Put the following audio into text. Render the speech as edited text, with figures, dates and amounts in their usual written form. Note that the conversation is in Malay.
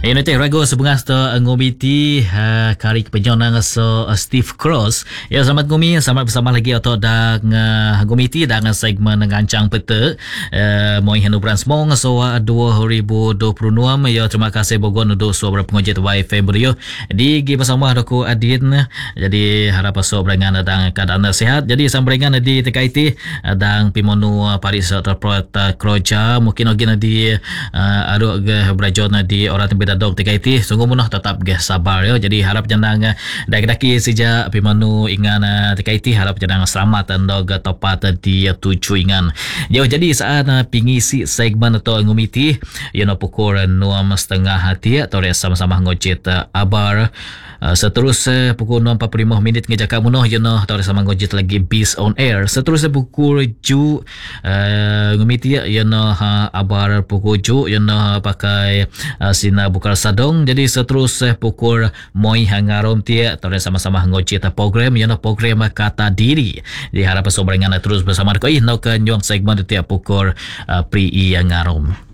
Ayun nanti ragu sebengas tu ngomiti kari kepenjonang Steve Cross. Ya selamat ngumi, selamat bersama lagi atau dah ngomiti dah segmen ngancang peta moi hanubran semong 2026. Ya terima kasih bogon untuk suara pengojit YFM beliau. Di gi bersama aku Adin. Jadi harap so berangan dan keadaan sihat. Jadi samberangan di TKIT dan pimonu Paris Terprot Kroja mungkin lagi di aduk berajon di orang tempatadong TKIT sungguh munah tetap sabar ya. Jadi harap janang daki sejak pimanu ingan TKIT harap janang selamat dan tepat di tuju ingan. Jadi saat pengisi segmen atau ngumiti yana pukul 6.30 hati atau sama-sama ngojit abar. Seterusnya pukul 6.45 minit ngejak munoh yana atau sama ngojit lagi Beast on Air. Seterusnya pukul 7 ngumiti yana abar pukul 7 yana pakai sina bukal sadong. Jadi seterusnya pukul moi hangarom tia atau sama-sama ngojit program yana program kata diri. Jadi harap soberangan terus bersama kau nak nyuang segmen tiap pukul pri hangarom.